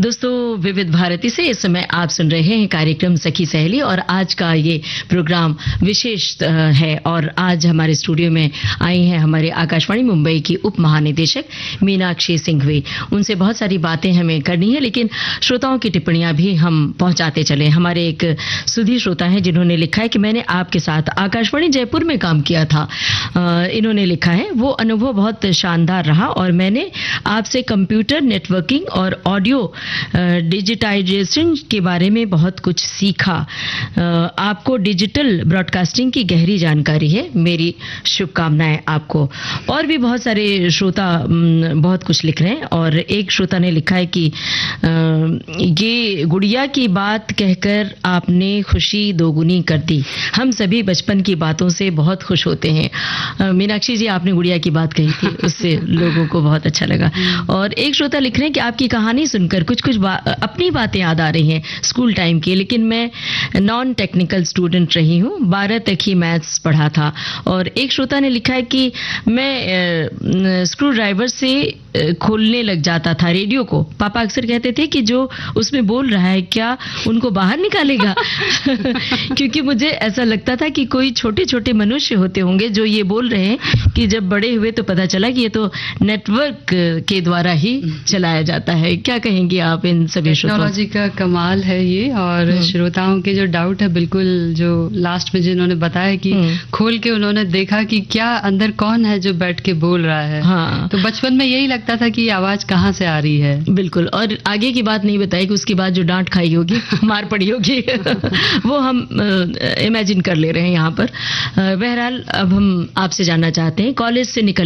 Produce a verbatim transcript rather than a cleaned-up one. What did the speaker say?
दोस्तों, विविध भारती से इस समय आप सुन रहे हैं कार्यक्रम सखी सहेली और आज का ये प्रोग्राम विशेष है। और आज हमारे स्टूडियो में आई हैं हमारे आकाशवाणी मुंबई की उप महानिदेशक मीनाक्षी सिंघवी। उनसे बहुत सारी बातें हमें करनी है, लेकिन श्रोताओं की टिप्पणियां भी हम पहुंचाते चले। हमारे एक सुधी श्रोता हैं जिन्होंने लिखा है कि मैंने आपके साथ आकाशवाणी जयपुर में काम किया था। इन्होंने लिखा है, वो अनुभव बहुत शानदार रहा और मैंने आपसे कंप्यूटर नेटवर्किंग और ऑडियो डिजिटाइजेशन के बारे में बहुत कुछ सीखा। आपको डिजिटल ब्रॉडकास्टिंग की गहरी जानकारी है। मेरी शुभकामनाएं आपको। और भी बहुत सारे श्रोता बहुत कुछ लिख रहे हैं और एक श्रोता ने लिखा है कि ये गुड़िया की बात कहकर आपने खुशी दोगुनी कर दी। हम सभी बचपन की बातों से बहुत खुश होते हैं। मीनाक्षी जी, आपने गुड़िया की बात कही थी, उससे लोगों को बहुत अच्छा लगा। और एक श्रोता लिख रहे हैं कि आपकी कहानी सुनकर कुछ कुछ बा, अपनी बातें याद आ रही हैं स्कूल टाइम की, लेकिन मैं नॉन टेक्निकल स्टूडेंट रही हूँ, बारह तक ही मैथ्स पढ़ा था। और एक श्रोता ने लिखा है कि मैं स्क्रू ड्राइवर से खोलने लग जाता था रेडियो को। पापा अक्सर कहते थे कि जो उसमें बोल रहा है क्या उनको बाहर निकालेगा क्योंकि मुझे ऐसा लगता था कि कोई छोटे छोटे मनुष्य होते होंगे जो ये बोल रहे हैं कि जब बड़े हुए तो पता चला कि ये तो नेटवर्क के द्वारा ही चलाया जाता है। क्या कहेंगे आप इन सभी टेक्नोलॉजी का कमाल है ये। और श्रोताओं के जो डाउट है, बिल्कुल जो लास्ट में जिन्होंने बताया कि खोल के उन्होंने देखा कि क्या अंदर कौन है जो बैठ के बोल रहा है। हाँ। तो बचपन में यही लगता था कि आवाज कहाँ से आ रही है। बिल्कुल। और आगे की बात नहीं बताई कि उसके बाद जो डांट खाई होगी मार पड़ी होगी वो हम इमेजिन कर ले रहे हैं यहाँ पर। बहरहाल अब हम आपसे जानना चाहते हैं, कॉलेज से निकल